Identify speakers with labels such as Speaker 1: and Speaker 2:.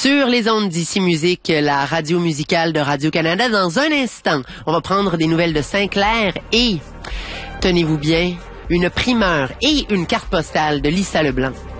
Speaker 1: Sur les ondes d'Ici Musique, la radio musicale de Radio-Canada. Dans un instant, on va prendre des nouvelles de Saint-Clair et, tenez-vous bien, une primeur et une carte postale de Lisa Leblanc.